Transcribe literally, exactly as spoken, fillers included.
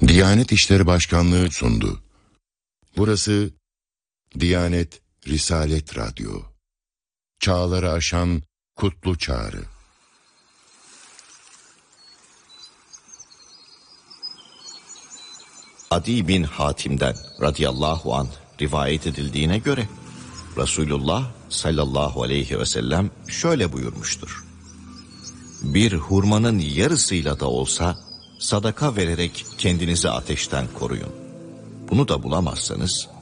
Diyanet İşleri Başkanlığı sundu. Burası Diyanet Risalet Radyo. Çağları aşan kutlu çağrı. Adi bin Hatim'den radıyallahu anh rivayet edildiğine göre Resulullah sallallahu aleyhi ve sellem şöyle buyurmuştur: bir hurmanın yarısıyla da olsa sadaka vererek kendinizi ateşten koruyun. Bunu da bulamazsanız